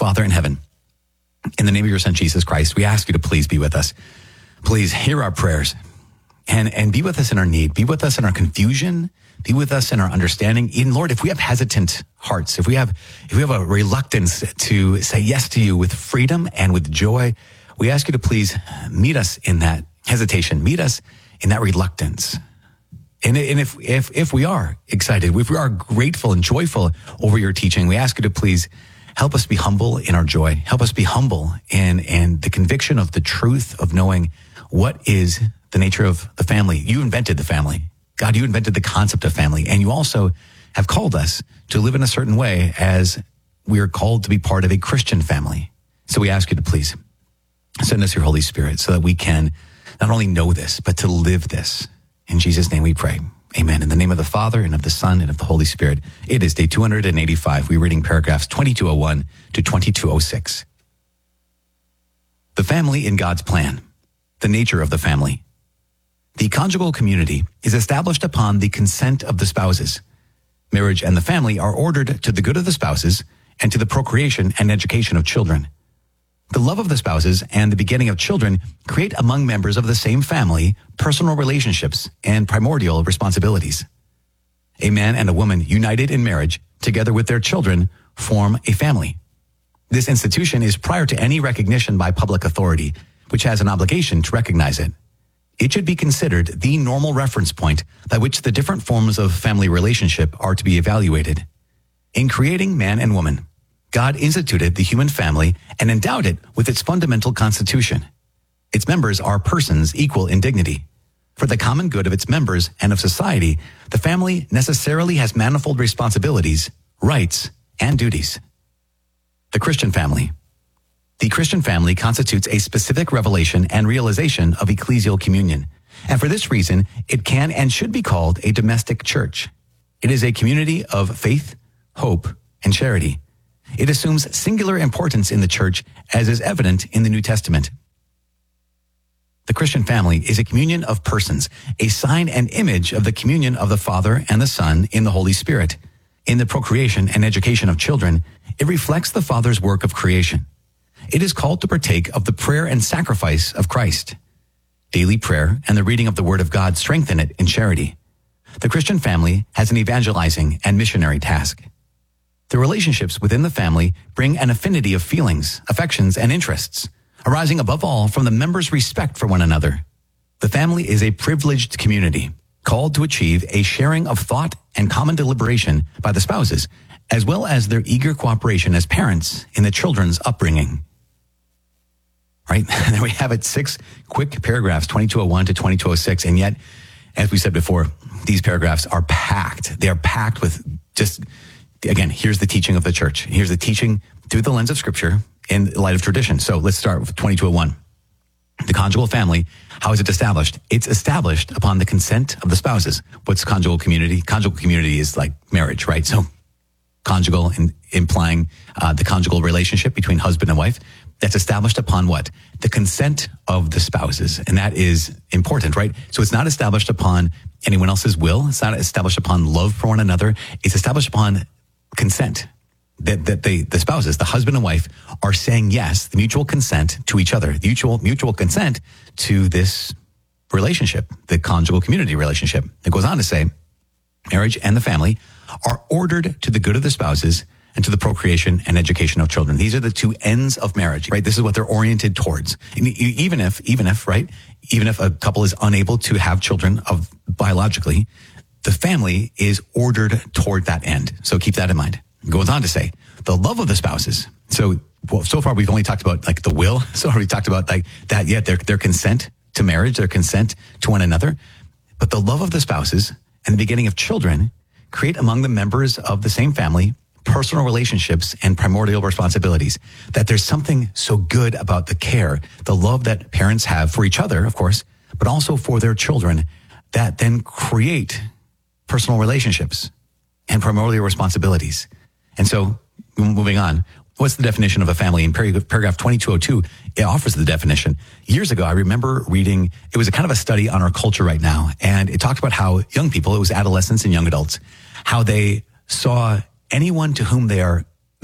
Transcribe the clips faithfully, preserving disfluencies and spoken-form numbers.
Father in heaven, in the name of your Son, Jesus Christ, we ask you to please be with us. Please hear our prayers and, and be with us in our need. Be with us in our confusion. Be with us in our understanding. Even, Lord, if we have hesitant hearts, if we have, if we have a reluctance to say yes to you with freedom and with joy, we ask you to please meet us in that hesitation. Meet us in that reluctance. And, and if, if, if we are excited, if we are grateful and joyful over your teaching, we ask you to please help us be humble in our joy. Help us be humble in, in the conviction of the truth of knowing what is the nature of the family. You invented the family. God, you invented the concept of family. And you also have called us to live in a certain way as we are called to be part of a Christian family. So we ask you to please send us your Holy Spirit so that we can not only know this, but to live this. In Jesus' name we pray. Amen. In the name of the Father, and of the Son, and of the Holy Spirit. It is day two hundred eighty-five. We're reading paragraphs twenty-two oh one to twenty-two oh six. The family in God's plan. The nature of the family. The conjugal community is established upon the consent of the spouses. Marriage and the family are ordered to the good of the spouses and to the procreation and education of children. The love of the spouses and the begetting of children create among members of the same family personal relationships and primordial responsibilities. A man and a woman united in marriage, together with their children, form a family. This institution is prior to any recognition by public authority, which has an obligation to recognize it. It should be considered the normal reference point by which the different forms of family relationship are to be evaluated. In creating man and woman, God instituted the human family and endowed it with its fundamental constitution. Its members are persons equal in dignity. For the common good of its members and of society, the family necessarily has manifold responsibilities, rights, and duties. The Christian family. The Christian family constitutes a specific revelation and realization of ecclesial communion, and for this reason, it can and should be called a domestic church. It is a community of faith, hope, and charity. It assumes singular importance in the church, as is evident in the New Testament. The Christian family is a communion of persons, a sign and image of the communion of the Father and the Son in the Holy Spirit. In the procreation and education of children, it reflects the Father's work of creation. It is called to partake of the prayer and sacrifice of Christ. Daily prayer and the reading of the Word of God strengthen it in charity. The Christian family has an evangelizing and missionary task. The relationships within the family bring an affinity of feelings, affections, and interests, arising above all from the members' respect for one another. The family is a privileged community, called to achieve a sharing of thought and common deliberation by the spouses, as well as their eager cooperation as parents in the children's upbringing. Right? There we have it, six quick paragraphs, twenty-two oh one to twenty-two oh six, and yet, as we said before, these paragraphs are packed. They are packed with just... Again, here's the teaching of the church. Here's the teaching through the lens of Scripture in light of tradition. So let's start with twenty-two oh one. The conjugal family, how is it established? It's established upon the consent of the spouses. What's conjugal community? Conjugal community is like marriage, right? So conjugal, in, implying uh, the conjugal relationship between husband and wife. That's established upon what? The consent of the spouses. And that is important, right? So it's not established upon anyone else's will. It's not established upon love for one another. It's established upon consent, that, that they, the spouses, the husband and wife, are saying yes, the mutual consent to each other, the mutual, mutual consent to this relationship, the conjugal community relationship. It goes on to say, marriage and the family are ordered to the good of the spouses and to the procreation and education of children. These are the two ends of marriage, right? This is what they're oriented towards. And even if, even if, right, even if a couple is unable to have children of biologically, the family is ordered toward that end. So keep that in mind. It goes on to say, the love of the spouses. So, well, so far we've only talked about like the will. So far we talked about like that, yet their, their consent to marriage, their consent to one another. But the love of the spouses and the begetting of children create among the members of the same family personal relationships and primordial responsibilities. That there's something so good about the care, the love that parents have for each other, of course, but also for their children, that then create personal relationships and primordial responsibilities. And so, moving on, what's the definition of a family? In paragraph twenty-two oh two, it offers the definition. Years ago, I remember reading, it was a kind of a study on our culture right now, and it talked about how young people, it was adolescents and young adults, how they saw anyone to whom they are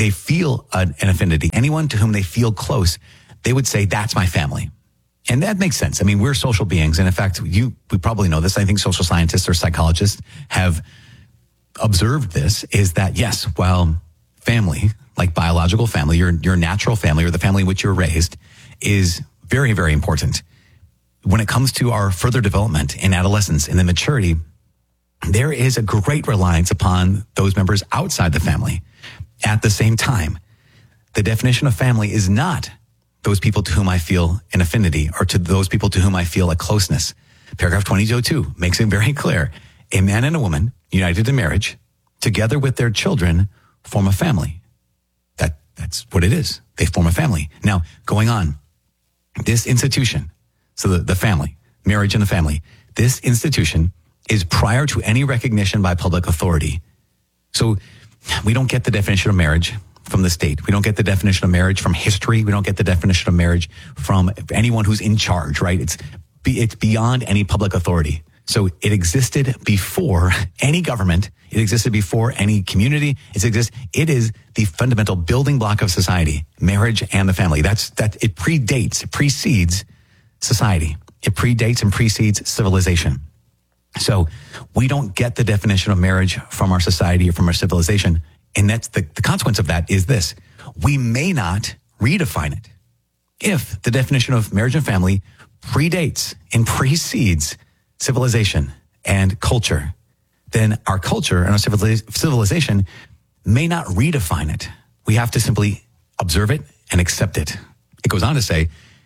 they feel an, an affinity, anyone to whom they feel close, they would say, that's my family. And that makes sense. I mean, we're social beings. And in fact, you, we probably know this. I think social scientists or psychologists have observed this, is that yes, while family, like biological family, your, your natural family or the family in which you're raised is very, very important. When it comes to our further development in adolescence and in maturity, there is a great reliance upon those members outside the family. At the same time, the definition of family is not those people to whom I feel an affinity or to those people to whom I feel a closeness. Paragraph twenty oh two makes it very clear. A man and a woman united in marriage, together with their children, form a family. That, that's what it is. They form a family. Now, going on, this institution, so the, the family, marriage and the family, this institution is prior to any recognition by public authority. So we don't get the definition of marriage from the state. We don't get the definition of marriage from history. We don't get the definition of marriage from anyone who's in charge, right? It's, it's beyond any public authority. So it existed before any government. It existed before any community. It exists. It is the fundamental building block of society, marriage and the family. That's, that it predates, it precedes society. It predates and precedes civilization. So we don't get the definition of marriage from our society or from our civilization. And that's the, the consequence of that is this. We may not redefine it. If the definition of marriage and family predates and precedes civilization and culture, then our culture and our civilization may not redefine it. We have to simply observe it and accept it. It goes on to say,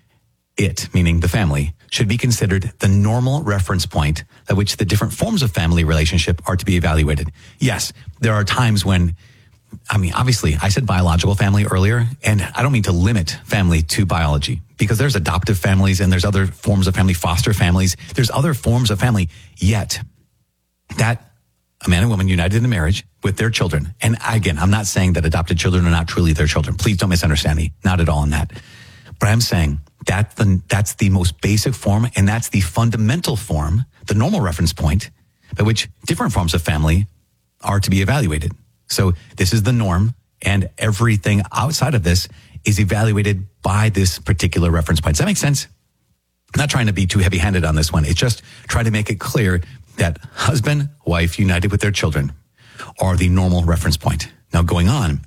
it, meaning the family, should be considered the normal reference point at which the different forms of family relationship are to be evaluated. Yes, there are times when, I mean, obviously, I said biological family earlier, and I don't mean to limit family to biology, because there's adoptive families and there's other forms of family, foster families. There's other forms of family, yet that a man and woman united in marriage with their children. And again, I'm not saying that adopted children are not truly their children. Please don't misunderstand me. Not at all in that. But I'm saying that the, that's the most basic form, and that's the fundamental form, the normal reference point by which different forms of family are to be evaluated. So this is the norm, and everything outside of this is evaluated by this particular reference point. Does that make sense? I'm not trying to be too heavy-handed on this one. It's just trying to make it clear that husband, wife united with their children are the normal reference point. Now, going on,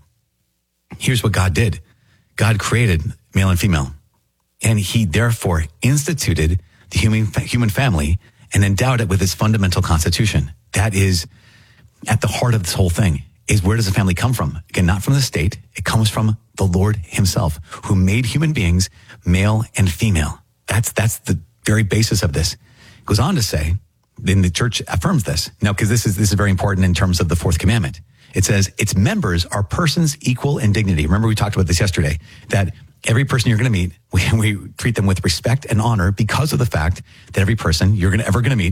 here's what God did. God created male and female, and he therefore instituted the human, human family and endowed it with its fundamental constitution. That is at the heart of this whole thing. Is where does the family come from? Again, not from the state. It comes from the Lord himself, who made human beings male and female. That's, that's the very basis of this. It goes on to say, then the church affirms this. Now, because this is, this is very important in terms of the fourth commandment. It says, its members are persons equal in dignity. Remember, we talked about this yesterday, that every person you're going to meet, we, we treat them with respect and honor because of the fact that every person you're gonna, ever going to meet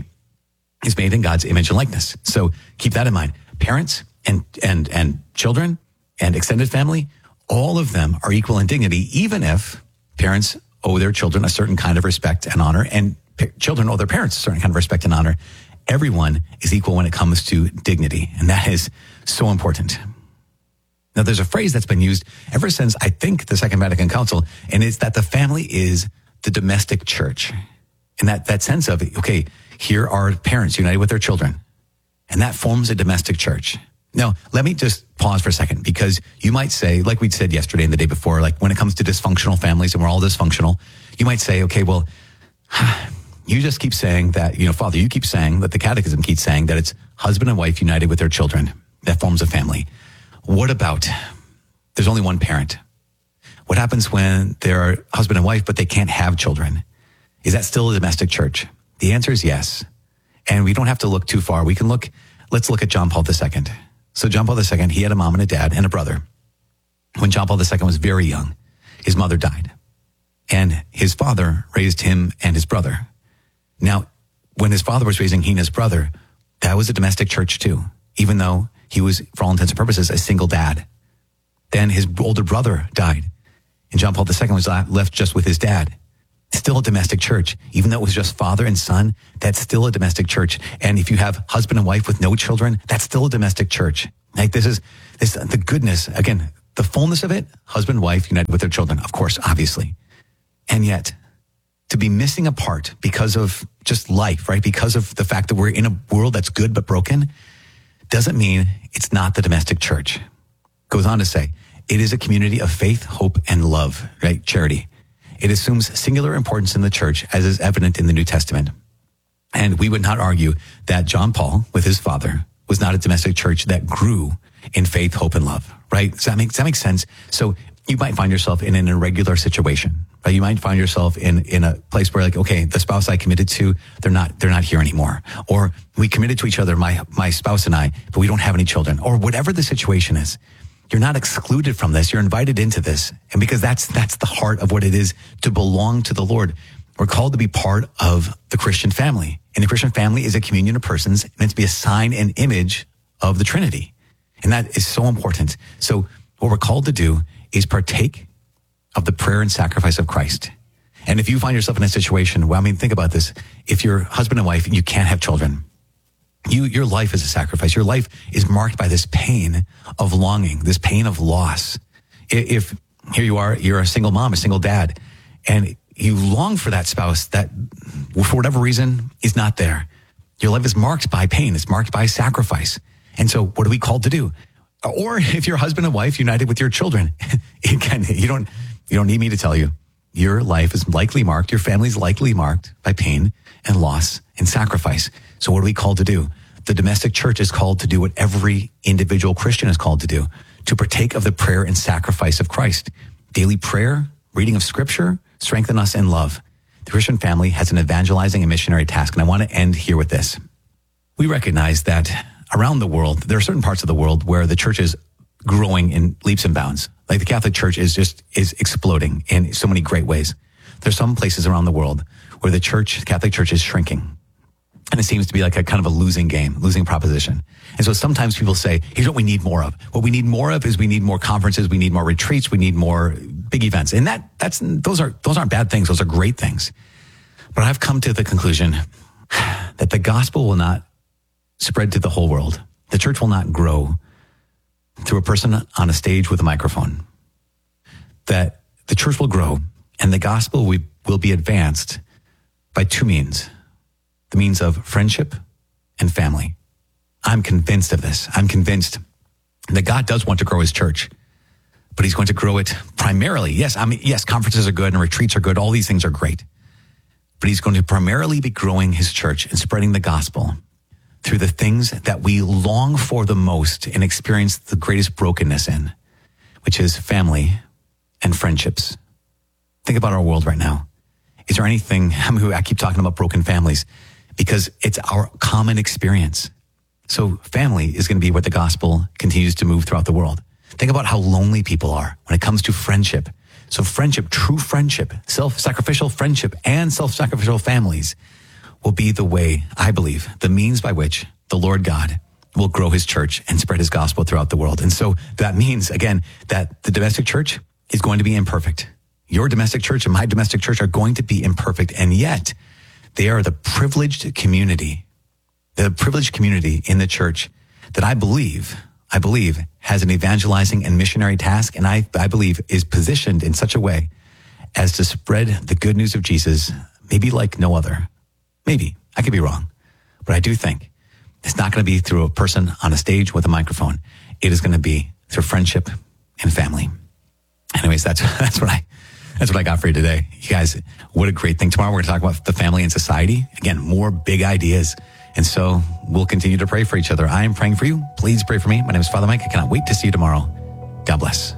is made in God's image and likeness. So keep that in mind. Parents, and, and, and children and extended family, all of them are equal in dignity, even if parents owe their children a certain kind of respect and honor, and p- children owe their parents a certain kind of respect and honor. Everyone is equal when it comes to dignity, and that is so important. Now, there's a phrase that's been used ever since, I think, the Second Vatican Council, and it's that the family is the domestic church. And that, that sense of, okay, here are parents united with their children, and that forms a domestic church. Now, let me just pause for a second, because you might say, like we said yesterday and the day before, like when it comes to dysfunctional families, and we're all dysfunctional, you might say, okay, well, you just keep saying that, you know, Father, you keep saying that the catechism keeps saying that it's husband and wife united with their children. That forms a family. What about, there's only one parent. What happens when they're husband and wife, but they can't have children? Is that still a domestic church? The answer is yes. And we don't have to look too far. We can look, let's look at John Paul the Second. So John Paul the Second, he had a mom and a dad and a brother. When John Paul the Second was very young, his mother died. And his father raised him and his brother. Now, when his father was raising he and his brother, that was a domestic church too, even though he was, for all intents and purposes, a single dad. Then his older brother died, and John Paul the Second was left just with his dad. Still a domestic church. Even though it was just father and son, that's still a domestic church. And if you have husband and wife with no children, that's still a domestic church. Like this is this the goodness, again, the fullness of it, husband, wife, united with their children, of course, obviously. And yet, to be missing a part because of just life, right? Because of the fact that we're in a world that's good but broken, doesn't mean it's not the domestic church. Goes on to say, it is a community of faith, hope, and love, right? Charity. It assumes singular importance in the church, as is evident in the New Testament. And we would not argue that John Paul, with his father, was not a domestic church that grew in faith, hope, and love, right? Does that make, does that make sense? So you might find yourself in an irregular situation, right? You might find yourself in, in a place where, like, okay, the spouse I committed to, they're not, they're not here anymore. Or we committed to each other, my, my spouse and I, but we don't have any children, or whatever the situation is. You're not excluded from this. You're invited into this. And because that's, that's the heart of what it is to belong to the Lord. We're called to be part of the Christian family. And the Christian family is a communion of persons meant to be a sign and image of the Trinity. And that is so important. So what we're called to do is partake of the prayer and sacrifice of Christ. And if you find yourself in a situation, well, I mean, think about this. If you're husband and wife and you can't have children, you, your life is a sacrifice. Your life is marked by this pain of longing, this pain of loss. If here you are, you're a single mom, a single dad, and you long for that spouse that, for whatever reason, is not there. Your life is marked by pain. It's marked by sacrifice. And so what are we called to do? Or if you're husband and wife united with your children, again, you don't, you don't need me to tell you, your life is likely marked, your family's likely marked by pain and loss and sacrifice. So what are we called to do? The domestic church is called to do what every individual Christian is called to do, to partake of the prayer and sacrifice of Christ. Daily prayer, reading of scripture, strengthen us in love. The Christian family has an evangelizing and missionary task. And I want to end here with this. We recognize that around the world, there are certain parts of the world where the church is growing in leaps and bounds. Like the Catholic Church is just, is exploding in so many great ways. There's some places around the world where the church, Catholic Church is shrinking. And it seems to be like a kind of a losing game, losing proposition. And so sometimes people say, here's what we need more of. What we need more of is we need more conferences, we need more retreats, we need more big events. And that, that's, those are, those aren't bad things. Those are great things. But I've come to the conclusion that the gospel will not spread to the whole world. The church will not grow through a person on a stage with a microphone. That the church will grow and the gospel will, will be advanced by two means. The means of friendship and family. I'm convinced of this. I'm convinced that God does want to grow his church, but he's going to grow it primarily. Yes, I mean, yes, conferences are good and retreats are good. All these things are great. But he's going to primarily be growing his church and spreading the gospel through the things that we long for the most and experience the greatest brokenness in, which is family and friendships. Think about our world right now. Is there anything, I mean, I keep talking about broken families because it's our common experience. So family is going to be where the gospel continues to move throughout the world. Think about how lonely people are when it comes to friendship. So friendship, true friendship, self-sacrificial friendship and self-sacrificial families will be the way, I believe, the means by which the Lord God will grow his church and spread his gospel throughout the world. And so that means, again, that the domestic church is going to be imperfect. Your domestic church and my domestic church are going to be imperfect, and yet they are the privileged community, the privileged community in the church that I believe, I believe has an evangelizing and missionary task, and I, I believe is positioned in such a way as to spread the good news of Jesus, maybe like no other. Maybe. I could be wrong. But I do think it's not going to be through a person on a stage with a microphone. It is going to be through friendship and family. Anyways, that's that's what I that's what I got for you today. You guys, what a great thing. Tomorrow we're going to talk about the family and society. Again, more big ideas. And so we'll continue to pray for each other. I am praying for you. Please pray for me. My name is Father Mike. I cannot wait to see you tomorrow. God bless.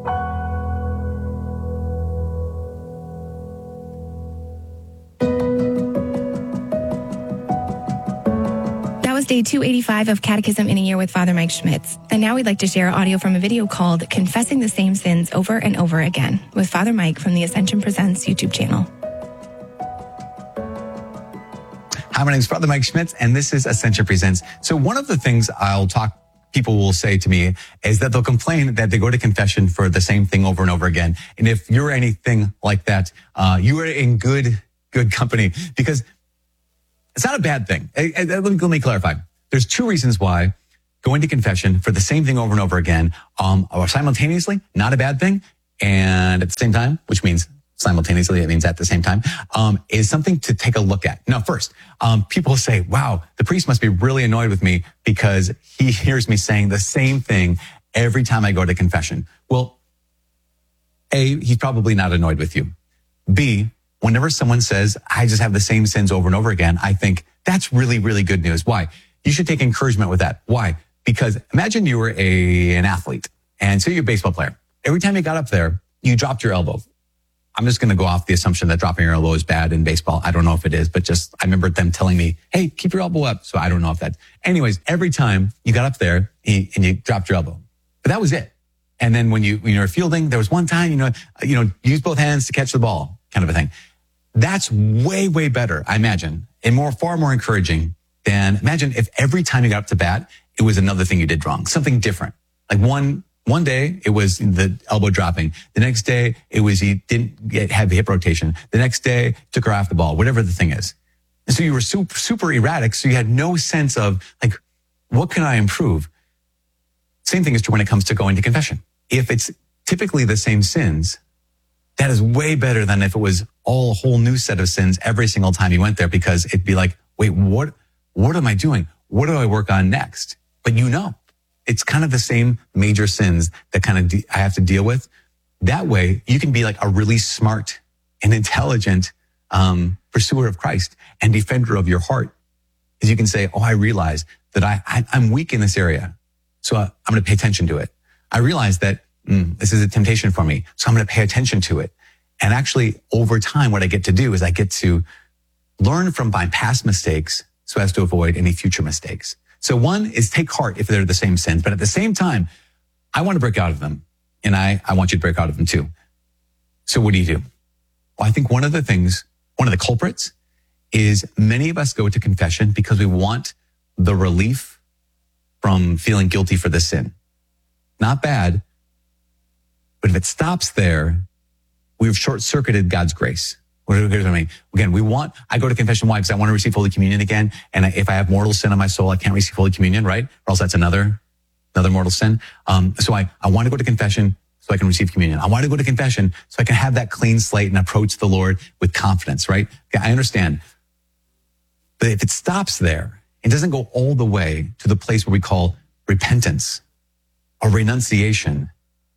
Day two eighty-five of Catechism in a Year with Father Mike Schmitz. And now we'd like to share audio from a video called Confessing the Same Sins Over and Over Again with Father Mike from the Ascension Presents YouTube channel. Hi, my name is Father Mike Schmitz, and this is Ascension Presents. So one of the things I'll talk, people will say to me is that they'll complain that they go to confession for the same thing over and over again. And if you're anything like that, uh, you are in good, good company, because it's not a bad thing. Let me, let me clarify. There's two reasons why going to confession for the same thing over and over again, um, or simultaneously, not a bad thing. And at the same time, which means simultaneously, it means at the same time, um, is something to take a look at. Now, first, um, people say, wow, the priest must be really annoyed with me because he hears me saying the same thing every time I go to confession. Well, A, he's probably not annoyed with you. B, whenever someone says, I just have the same sins over and over again, I think that's really, really good news. Why? You should take encouragement with that. Why? Because imagine you were a, an athlete, and so you're a baseball player. Every time you got up there, you dropped your elbow. I'm just going to go off the assumption that dropping your elbow is bad in baseball. I don't know if it is, but just, I remember them telling me, hey, keep your elbow up. So I don't know if that, anyways, every time you got up there and you dropped your elbow, but that was it. And then when you, when you were fielding, there was one time, you know, you know, use both hands to catch the ball kind of a thing. That's way, way better, I imagine, and more, far more encouraging than imagine if every time you got up to bat, it was another thing you did wrong, something different. Like one, One day it was the elbow dropping. The next day it was he didn't get, have hip rotation. The next day took her off the ball, whatever the thing is. And so you were super, super erratic. So you had no sense of like, what can I improve? Same thing is true when it comes to going to confession. If it's typically the same sins, that is way better than if it was all a whole new set of sins every single time you went there, because it'd be like, wait, what, what am I doing? What do I work on next? But you know. It's kind of the same major sins that kind of de- I have to deal with. That way, you can be like a really smart and intelligent um, pursuer of Christ and defender of your heart. Because you can say, oh, I realize that I, I, I'm weak in this area, so I, I'm going to pay attention to it. I realize that mm, this is a temptation for me, so I'm going to pay attention to it. And actually, over time, what I get to do is I get to learn from my past mistakes so as to avoid any future mistakes. So one is take heart if they're the same sins, but at the same time, I want to break out of them, and I, I want you to break out of them too. So what do you do? Well, I think one of the things, one of the culprits is many of us go to confession because we want the relief from feeling guilty for the sin. Not bad, but if it stops there, we've short-circuited God's grace. Here's what I mean. Again, we want, I go to confession. Why? Because I want to receive Holy Communion again. And if I have mortal sin on my soul, I can't receive Holy Communion, right? Or else that's another, another mortal sin. Um, so I, I want to go to confession so I can receive communion. I want to go to confession so I can have that clean slate and approach the Lord with confidence, right? Okay, I understand. But if it stops there, it doesn't go all the way to the place where we call repentance or renunciation,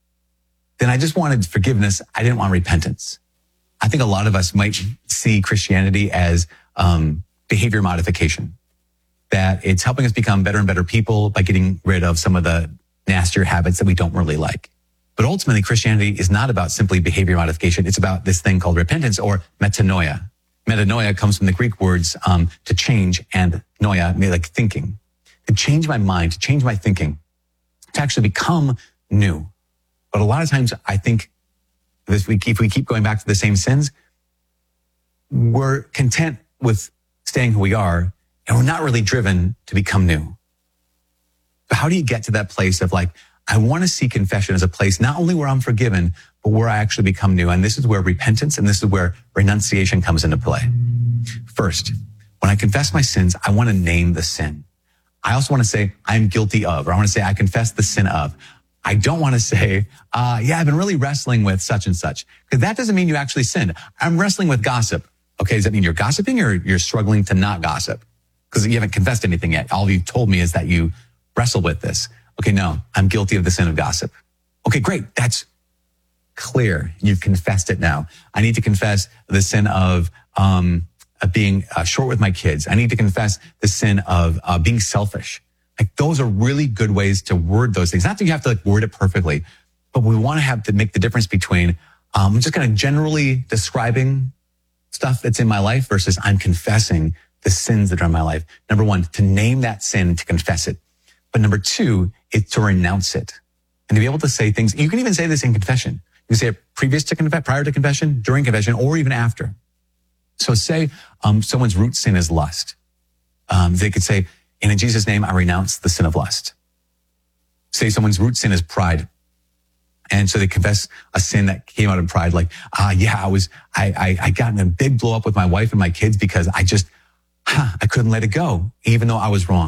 then I just wanted forgiveness. I didn't want repentance. I think a lot of us might see Christianity as um, behavior modification, that it's helping us become better and better people by getting rid of some of the nastier habits that we don't really like. But ultimately, Christianity is not about simply behavior modification. It's about this thing called repentance or metanoia. Metanoia comes from the Greek words um, to change, and noia, like thinking. To change my mind, to change my thinking, to actually become new. But a lot of times I think If we keep, if we keep going back to the same sins, we're content with staying who we are, and we're not really driven to become new. But how do you get to that place of like, I want to see confession as a place not only where I'm forgiven, but where I actually become new? And this is where repentance and this is where renunciation comes into play. First, when I confess my sins, I want to name the sin. I also want to say I'm guilty of, or I want to say I confess the sin of. I don't want to say, uh, yeah, I've been really wrestling with such and such, because that doesn't mean you actually sinned. I'm wrestling with gossip. Okay, does that mean you're gossiping or you're struggling to not gossip? Because you haven't confessed anything yet. All you've told me is that you wrestle with this. Okay, no, I'm guilty of the sin of gossip. Okay, great. That's clear. You've confessed it now. I need to confess the sin of, um, of being uh, short with my kids. I need to confess the sin of uh, being selfish. Like those are really good ways to word those things. Not that you have to like word it perfectly, but we want to have to make the difference between um, just kind of generally describing stuff that's in my life versus I'm confessing the sins that are in my life. Number one, to name that sin, to confess it. But number two, it's to renounce it and to be able to say things. You can even say this in confession. You can say it previous to confession, prior to confession, during confession, or even after. So say um, someone's root sin is lust. Um, they could say, and in Jesus' name, I renounce the sin of lust. Say someone's root sin is pride. And so they confess a sin that came out of pride. Like, ah, yeah, I was, I, I, I got in a big blow up with my wife and my kids because I just, huh, I couldn't let it go, even though I was wrong.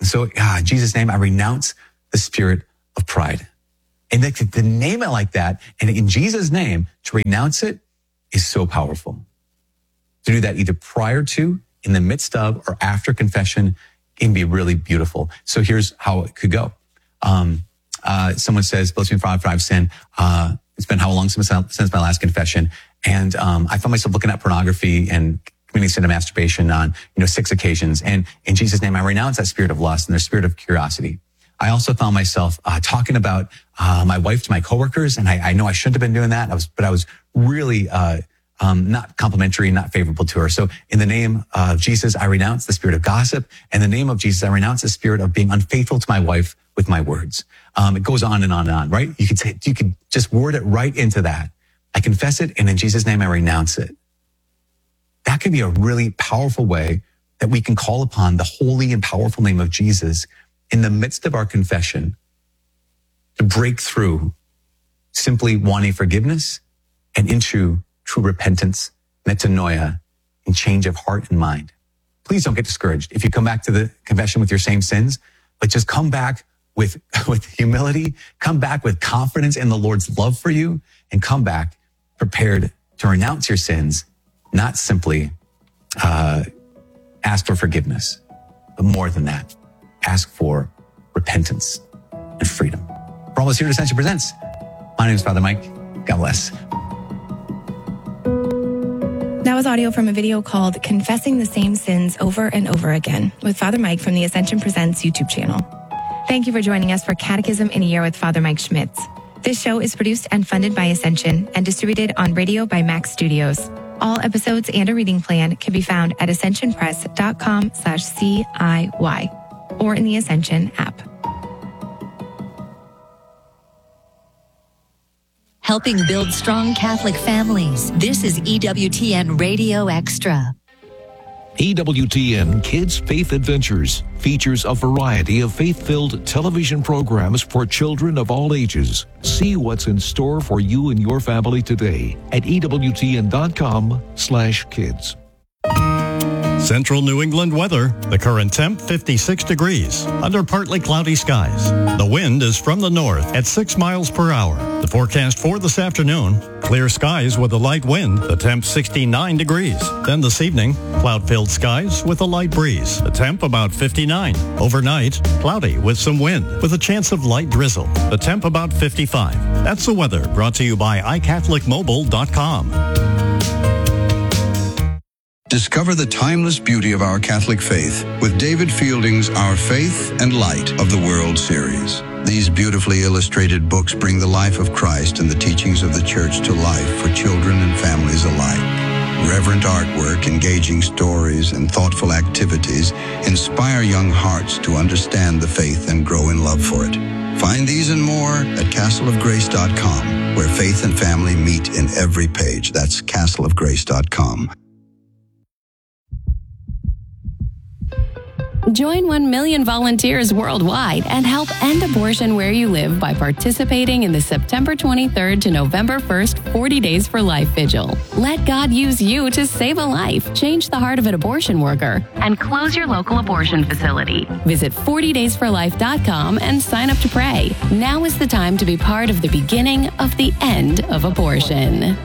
And so ah, in Jesus' name, I renounce the spirit of pride. And to, to name it like that, and in Jesus' name, to renounce it is so powerful. To do that either prior to, in the midst of, or after confession can be really beautiful. So here's how it could go. Um, uh, someone says, bless me for I've sinned. Uh, it's been how long since, since my last confession? And um, I found myself looking at pornography and committing sin of masturbation on, you know, six occasions. And in Jesus' name, I renounce that spirit of lust and the spirit of curiosity. I also found myself uh, talking about uh, my wife to my coworkers, and I, I know I shouldn't have been doing that. I was, but I was really uh, um, not complimentary, not favorable to her. So, in the name of Jesus, I renounce the spirit of gossip. In the name of Jesus, I renounce the spirit of being unfaithful to my wife with my words. Um, it goes on and on and on, right? You could say, you could just word it right into that. I confess it, and in Jesus' name, I renounce it. That can be a really powerful way that we can call upon the holy and powerful name of Jesus in the midst of our confession to break through simply wanting forgiveness and into true repentance, metanoia, and change of heart and mind. Please don't get discouraged if you come back to the confession with your same sins, but just come back with, with humility, come back with confidence in the Lord's love for you, and come back prepared to renounce your sins, not simply uh, ask for forgiveness, but more than that, ask for repentance and freedom. We're almost here to Ascension Presents. My name is Father Mike. God bless. That was audio from a video called Confessing the Same Sins Over and Over Again with Father Mike from the Ascension Presents YouTube channel. Thank you for joining us for Catechism in a Year with Father Mike Schmitz. This show is produced and funded by Ascension and distributed on radio by Max Studios. All episodes and a reading plan can be found at ascensionpress.com slash CIY or in the Ascension app. Helping build strong Catholic families. This is E W T N Radio Extra. E W T N Kids Faith Adventures features a variety of faith-filled television programs for children of all ages. See what's in store for you and your family today at ewtn.com slash kids. Central New England weather. The current temp fifty-six degrees under partly cloudy skies. The wind is from the north at six miles per hour. The forecast for this afternoon, clear skies with a light wind. The temp sixty-nine degrees. Then this evening, cloud-filled skies with a light breeze. The temp about fifty-nine. Overnight, cloudy with some wind with a chance of light drizzle. The temp about fifty-five. That's the weather brought to you by i catholic mobile dot com. Discover the timeless beauty of our Catholic faith with David Fielding's Our Faith and Light of the World series. These beautifully illustrated books bring the life of Christ and the teachings of the Church to life for children and families alike. Reverent artwork, engaging stories, and thoughtful activities inspire young hearts to understand the faith and grow in love for it. Find these and more at castle of grace dot com, where faith and family meet in every page. That's castle of grace dot com. Join one million volunteers worldwide and help end abortion where you live by participating in the September twenty-third to November first forty Days for Life Vigil. Let God use you to save a life, change the heart of an abortion worker, and close your local abortion facility. Visit forty days for life dot com and sign up to pray. Now is the time to be part of the beginning of the end of abortion.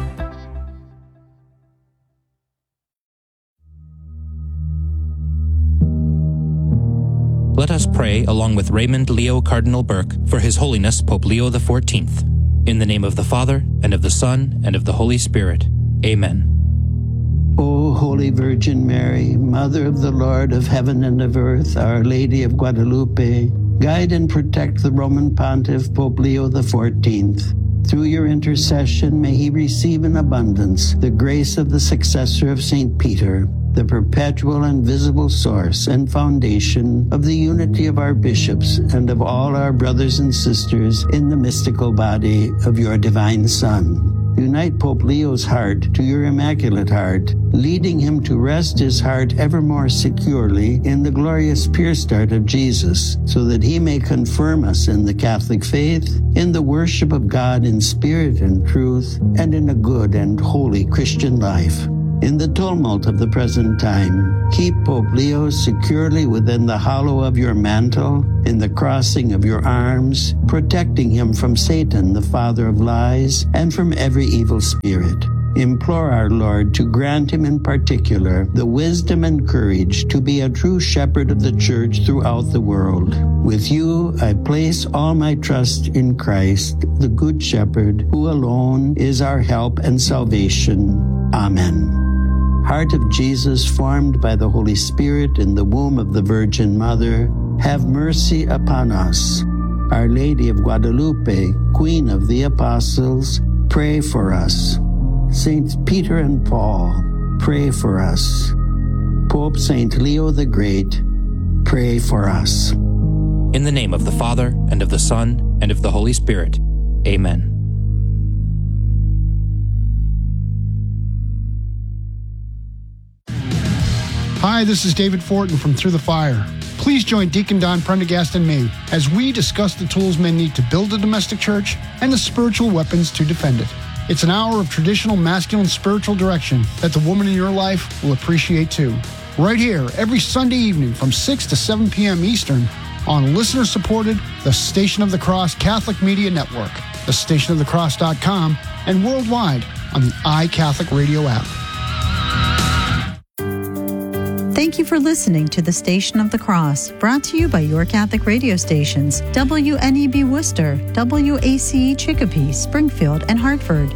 Let us pray along with Raymond Leo Cardinal Burke for His Holiness Pope Leo the fourteenth. In the name of the Father, and of the Son, and of the Holy Spirit. Amen. O Holy Virgin Mary, Mother of the Lord of heaven and of earth, Our Lady of Guadalupe, guide and protect the Roman Pontiff Pope Leo the fourteenth. Through your intercession, may he receive in abundance the grace of the successor of Saint Peter, the perpetual and visible source and foundation of the unity of our bishops and of all our brothers and sisters in the mystical body of your divine Son. Unite Pope Leo's heart to your immaculate heart, leading him to rest his heart ever more securely in the glorious pure start of Jesus, so that he may confirm us in the Catholic faith, in the worship of God in spirit and truth, and in a good and holy Christian life. In the tumult of the present time, keep Pope Leo securely within the hollow of your mantle, in the crossing of your arms, protecting him from Satan, the father of lies, and from every evil spirit. Implore our Lord to grant him in particular the wisdom and courage to be a true shepherd of the church throughout the world. With you, I place all my trust in Christ, the Good Shepherd, who alone is our help and salvation. Amen. Heart of Jesus, formed by the Holy Spirit in the womb of the Virgin Mother, have mercy upon us. Our Lady of Guadalupe, Queen of the Apostles, pray for us. Saints Peter and Paul, pray for us. Pope Saint Leo the Great, pray for us. In the name of the Father, and of the Son, and of the Holy Spirit. Amen. Hi, this is David Fortin from Through the Fire. Please join Deacon Don Prendergast and me as we discuss the tools men need to build a domestic church and the spiritual weapons to defend it. It's an hour of traditional masculine spiritual direction that the woman in your life will appreciate too. Right here, every Sunday evening from six to seven p.m. Eastern on listener-supported The Station of the Cross Catholic Media Network, the station of the cross dot com, and worldwide on the iCatholic Radio app. Thank you for listening to The Station of the Cross, brought to you by your Catholic radio stations, W N E B Worcester, W A C E Chicopee, Springfield, and Hartford.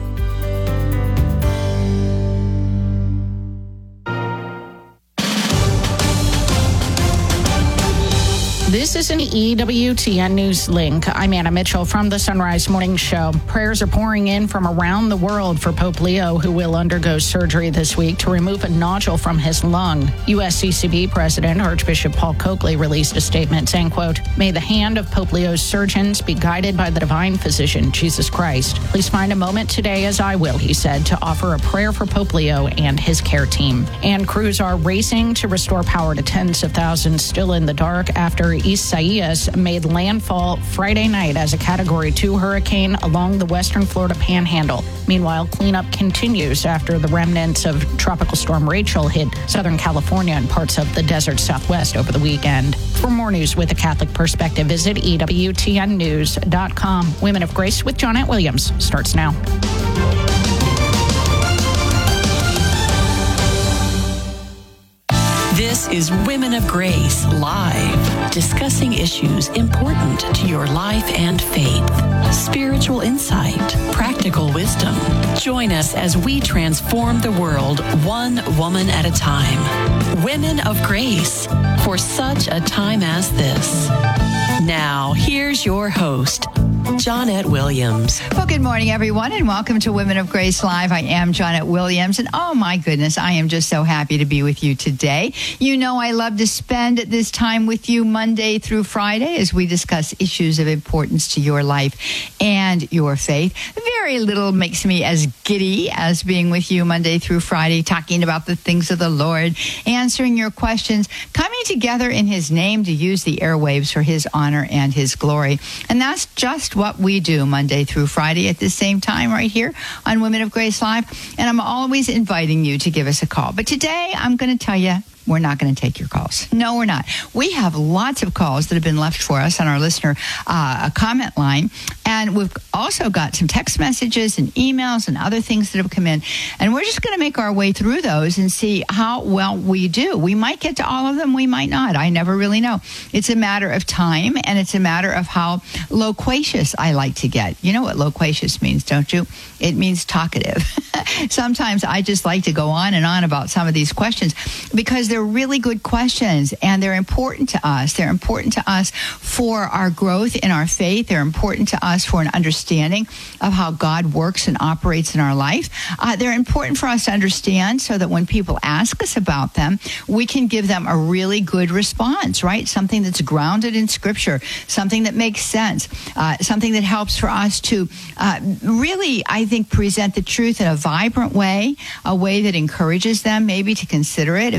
This is an E W T N News Link. I'm Anna Mitchell from the Sunrise Morning Show. Prayers are pouring in from around the world for Pope Leo, who will undergo surgery this week to remove a nodule from his lung. U S C C B President Archbishop Paul Coakley released a statement saying, quote, "May the hand of Pope Leo's surgeons be guided by the divine physician, Jesus Christ. Please find a moment today, as I will," he said, to offer a prayer for Pope Leo and his care team. And crews are racing to restore power to tens of thousands still in the dark after Isaias made landfall Friday night as a Category two hurricane along the western Florida panhandle. Meanwhile, cleanup continues after the remnants of Tropical Storm Rachel hit Southern California and parts of the desert Southwest over the weekend. For more news with a Catholic perspective, visit E W T N news dot com. Women of Grace with Johnette Williams starts now. This is Women of Grace Live, discussing issues important to your life and faith. Spiritual insight, practical wisdom. Join us as we transform the world one woman at a time. Women of Grace, for such a time as this. Now, here's your host, Johnette Williams. Well, good morning, everyone, and welcome to Women of Grace Live. I am Johnette Williams, and oh my goodness, I am just so happy to be with you today. You know I love to spend this time with you Monday through Friday as we discuss issues of importance to your life and your faith. Very little makes me as giddy as being with you Monday through Friday, talking about the things of the Lord, answering your questions, coming together in His name to use the airwaves for His honor and His glory. And that's just what we do Monday through Friday at the same time right here on Women of Grace Live. And I'm always inviting you to give us a call. But today I'm going to tell you, we're not going to take your calls. No, we're not. We have lots of calls that have been left for us on our listener uh, comment line. And we've also got some text messages and emails and other things that have come in. And we're just going to make our way through those and see how well we do. We might get to all of them. We might not. I never really know. It's a matter of time, and it's a matter of how loquacious I like to get. You know what loquacious means, don't you? It means talkative. Sometimes I just like to go on and on about some of these questions because they're really good questions, and they're important to us. They're important to us for our growth in our faith. They're important to us for an understanding of how God works and operates in our life. Uh, they're important for us to understand so that when people ask us about them, we can give them a really good response, right? Something that's grounded in Scripture, something that makes sense, uh, something that helps for us to uh, really, I think, present the truth in a vibrant way, a way that encourages them maybe to consider it if they're not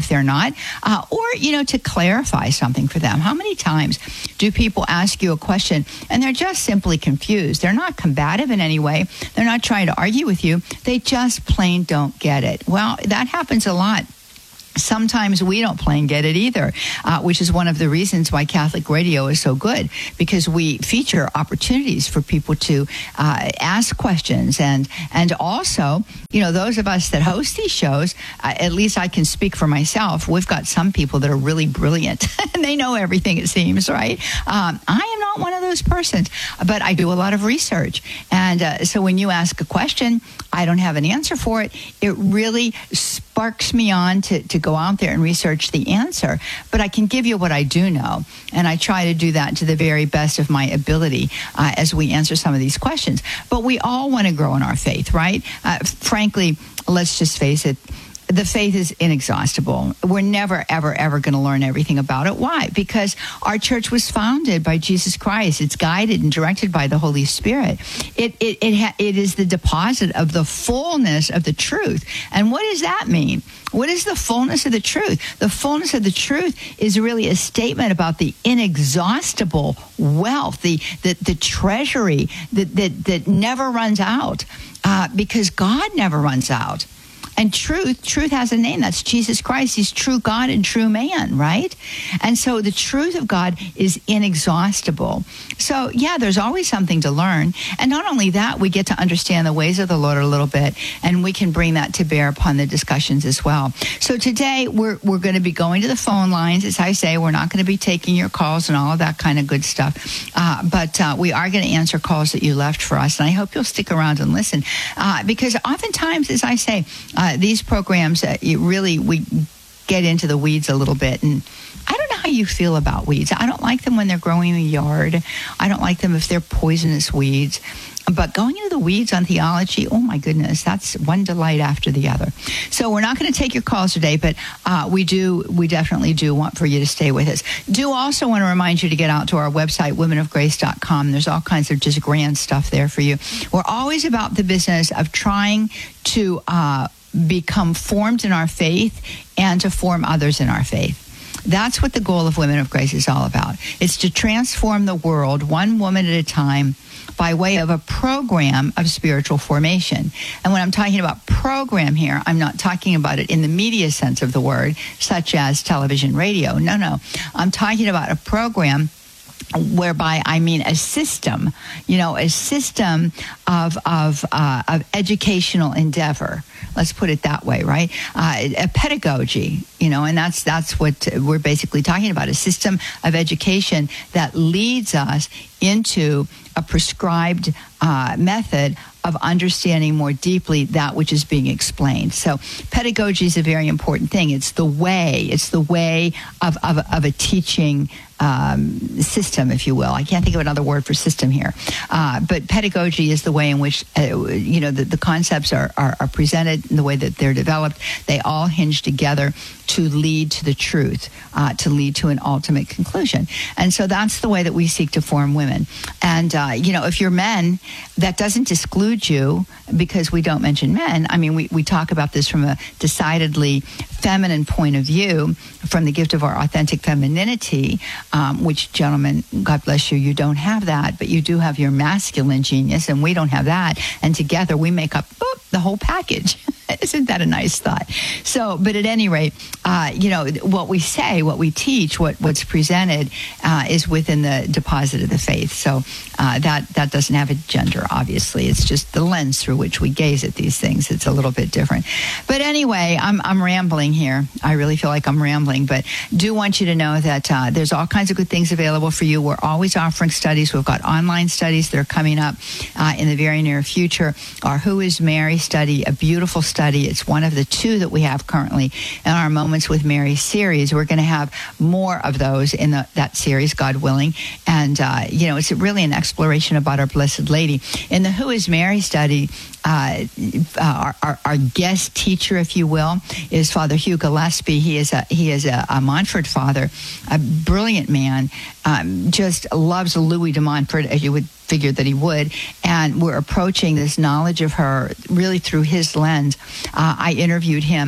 that, uh, or, you know, to clarify something for them. How many times do people ask you a question and they're just simply confused? They're not combative in any way. They're not trying to argue with you. They just plain don't get it. Well, that happens a lot. Sometimes we don't plain get it either, uh, which is one of the reasons why Catholic radio is so good, because we feature opportunities for people to uh, ask questions. And and also, you know, those of us that host these shows, uh, at least I can speak for myself, we've got some people that are really brilliant and they know everything, it seems, right? Um, I am not one of those persons, but I do a lot of research. And uh, so when you ask a question, I don't have an answer for it. It really sparks me on to, to go out there and research the answer. But I can give you what I do know. And I try to do that to the very best of my ability uh, as we answer some of these questions. But we all want to grow in our faith, right? Uh, frankly, let's just face it. The faith is inexhaustible. We're never, ever, ever going to learn everything about it. Why? Because our church was founded by Jesus Christ. It's guided and directed by the Holy Spirit. It it it, ha- it is the deposit of the fullness of the truth. And what does that mean? What is the fullness of the truth? The fullness of the truth is really a statement about the inexhaustible wealth, the the, the treasury that, that, that never runs out, uh, because God never runs out. And truth, truth has a name. That's Jesus Christ. He's true God and true man, right? And so the truth of God is inexhaustible. So, yeah, there's always something to learn. And not only that, we get to understand the ways of the Lord a little bit, and we can bring that to bear upon the discussions as well. So today, we're we're going to be going to the phone lines. As I say, we're not going to be taking your calls and all of that kind of good stuff. Uh, but uh, we are going to answer calls that you left for us. And I hope you'll stick around and listen. Uh, because oftentimes, as I say, uh, Uh, these programs, uh, you really, we get into the weeds a little bit. And I don't know how you feel about weeds. I don't like them when they're growing in the yard. I don't like them if they're poisonous weeds. But going into the weeds on theology, oh my goodness, that's one delight after the other. So we're not going to take your calls today, but uh, we do, we definitely do want for you to stay with us. Do also want to remind you to get out to our website, women of grace dot com. There's all kinds of just grand stuff there for you. We're always about the business of trying to uh, become formed in our faith and to form others in our faith. That's what the goal of Women of Grace is all about. It's to transform the world one woman at a time by way of a program of spiritual formation. And when I'm talking about program here, I'm not talking about it in the media sense of the word, such as television, radio. No, no. I'm talking about a program whereby I mean a system, you know, a system of of uh, of educational endeavor. Let's put it that way, right? Uh, a pedagogy, you know, and that's that's what we're basically talking about, a system of education that leads us into a prescribed uh, method of understanding more deeply that which is being explained. So pedagogy is a very important thing. It's the way, it's the way of, of, of a teaching um, system, if you will. I can't think of another word for system here. Uh, but pedagogy is the way in which, uh, you know, the, the concepts are, are, are presented, in the way that they're developed. They all hinge together to lead to the truth, uh, to lead to an ultimate conclusion. And so that's the way that we seek to form women. And, uh, you know, if you're men, that doesn't exclude you, because we don't mention men. I mean, we, we talk about this from a decidedly feminine point of view, from the gift of our authentic femininity, um, which, gentlemen, God bless you, you don't have that, but you do have your masculine genius, and we don't have that. And together we make up boop, the whole package. Isn't that a nice thought? So, but at any rate, uh, you know, what we say, what we teach, what, what's presented uh, is within the deposit of the faith. So uh, that, that doesn't have a gender, obviously. It's just the lens through which we gaze at these things. It's a little bit different. But anyway, I'm, I'm rambling here. I really feel like I'm rambling, but do want you to know that uh, there's all kinds of good things available for you. We're always offering studies. We've got online studies that are coming up uh, in the very near future. Our Who is Mary study, a beautiful study. It's one of the two that we have currently in our Moments with Mary series. We're going to have more of those in the, that series, God willing. And, uh, you know, it's really an exploration about our Blessed Lady. In the Who is Mary study, Uh, our, our, our guest teacher, if you will, is Father Hugh Gillespie. He is a he is a, a Montfort father, a brilliant man. Um, just loves Louis de Montfort, as you would figure that he would. And we're approaching this knowledge of her really through his lens. Uh, I interviewed him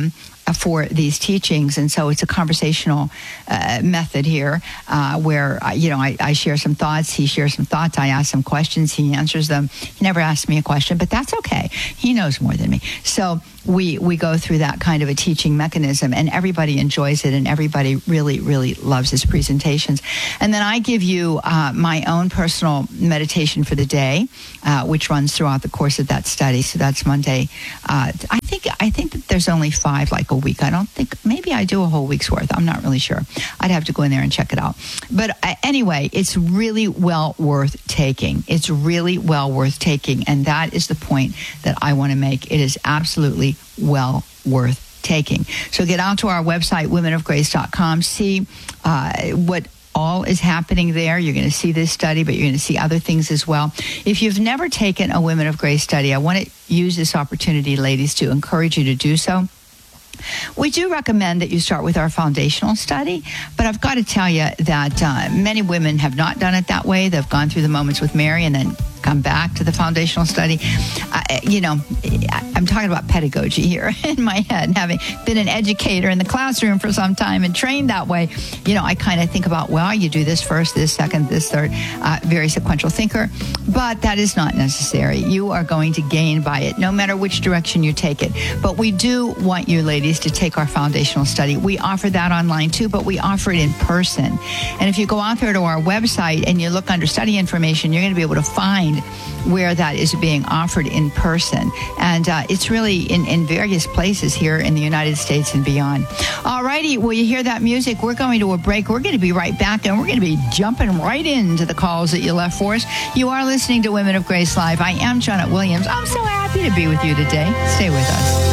for these teachings. And so it's a conversational uh, method here uh, where, uh, you know, I, I share some thoughts. He shares some thoughts. I ask some questions. He answers them. He never asks me a question, but that's okay. He knows more than me. So we we go through that kind of a teaching mechanism, and everybody enjoys it, and everybody really, really loves his presentations. And then I give you uh, my own personal meditation for the day, uh, which runs throughout the course of that study. So that's Monday. Uh, I think I think that there's only five like a week. I don't think, maybe I do a whole week's worth. I'm not really sure. I'd have to go in there and check it out. But uh, anyway, it's really well worth taking. It's really well worth taking, and that is the point that I want to make. It is absolutely well worth taking. So get out to our website, women of grace dot com, see uh, what all is happening there. You're going to see this study, but you're going to see other things as well. If you've never taken a Women of Grace study, I want to use this opportunity, ladies, to encourage you to do so. We do recommend that you start with our foundational study, but I've got to tell you that uh, many women have not done it that way. They've gone through the Moments with Mary and then come back to the foundational study. Uh, you know, I'm talking about pedagogy here in my head. Having been an educator in the classroom for some time and trained that way, you know, I kind of think about, well, you do this first, this second, this third, uh, very sequential thinker. But that is not necessary. You are going to gain by it, no matter which direction you take it. But we do want you, ladies, to take our foundational study. We offer that online too, but we offer it in person. And if you go out there to our website and you look under study information, you're going to be able to find where that is being offered in person. And uh, it's really in, in various places here in the United States and beyond. All righty, well, you hear that music? We're going to a break. We're going to be right back, and we're going to be jumping right into the calls that you left for us. You are listening to Women of Grace Live. I am Janet Williams. I'm so happy to be with you today. Stay with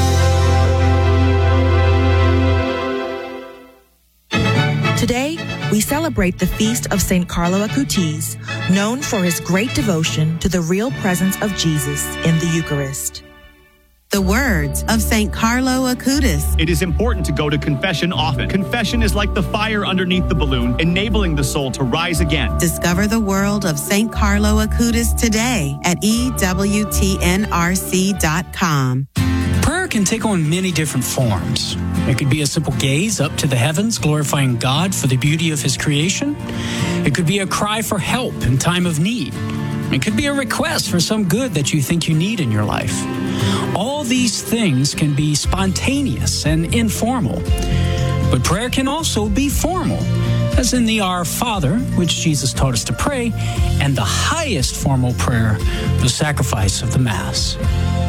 us. Today, we celebrate the feast of Saint Carlo Acutis, known for his great devotion to the real presence of Jesus in the Eucharist. The words of Saint Carlo Acutis. It is important to go to confession often. Confession is like the fire underneath the balloon, enabling the soul to rise again. Discover the world of Saint Carlo Acutis today at E W T N R C dot com. Prayer can take on many different forms. It could be a simple gaze up to the heavens, glorifying God for the beauty of his creation. It could be a cry for help in time of need. It could be a request for some good that you think you need in your life. All these things can be spontaneous and informal. But prayer can also be formal, as in the Our Father, which Jesus taught us to pray, and the highest formal prayer, the sacrifice of the Mass.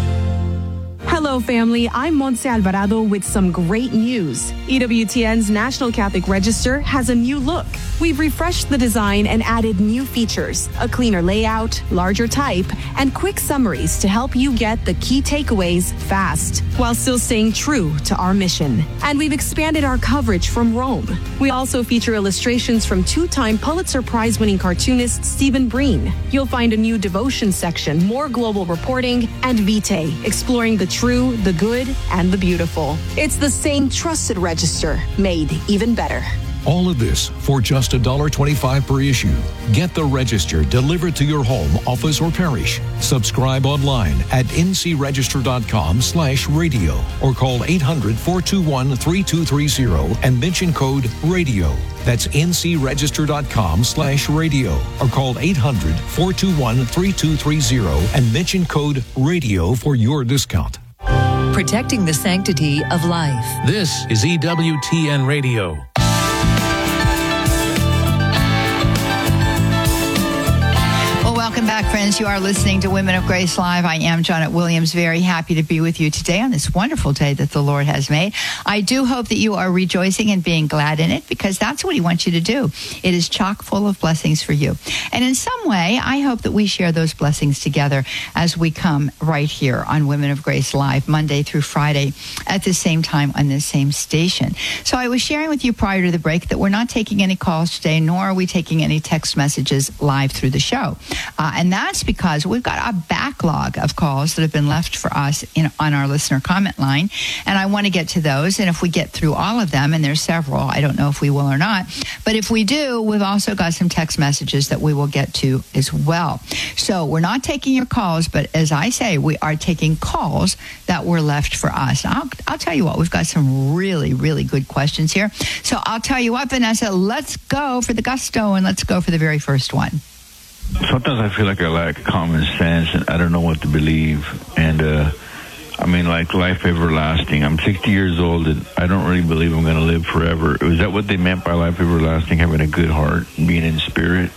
Hello, family. I'm Montse Alvarado with some great news. E W T N's National Catholic Register has a new look. We've refreshed the design and added new features, a cleaner layout, larger type, and quick summaries to help you get the key takeaways fast, while still staying true to our mission. And we've expanded our coverage from Rome. We also feature illustrations from two-time Pulitzer Prize-winning cartoonist Stephen Breen. You'll find a new devotion section, more global reporting, and Vitae, exploring the true, the good, and the beautiful. It's the same trusted register, made even better. All of this for just one dollar twenty-five per issue. Get the Register delivered to your home, office, or parish. Subscribe online at ncregister.com slash radio or call eight hundred, four two one, three two three zero and mention code RADIO. That's ncregister.com slash radio or call eight hundred, four two one, three two three zero and mention code RADIO for your discount. Protecting the sanctity of life. This is E W T N Radio. Welcome back, friends. You are listening to Women of Grace Live. I am Janet Williams, very happy to be with you today on this wonderful day that the Lord has made. I do hope that you are rejoicing and being glad in it, because that's what he wants you to do. It is chock full of blessings for you. And in some way, I hope that we share those blessings together as we come right here on Women of Grace Live, Monday through Friday at the same time on this same station. So I was sharing with you prior to the break that we're not taking any calls today, nor are we taking any text messages live through the show. Uh, and that's because we've got a backlog of calls that have been left for us in, on our listener comment line. And I want to get to those. And if we get through all of them, and there's several, I don't know if we will or not, but if we do, we've also got some text messages that we will get to as well. So we're not taking your calls, but as I say, we are taking calls that were left for us. I'll, I'll tell you what, we've got some really, really good questions here. So I'll tell you what, Vanessa, let's go for the gusto, and let's go for the very first one. Sometimes I feel like I lack common sense, and I don't know what to believe. And, uh, I mean, like life everlasting. I'm sixty years old, and I don't really believe I'm going to live forever. Is that what they meant by life everlasting, having a good heart, being in spirit?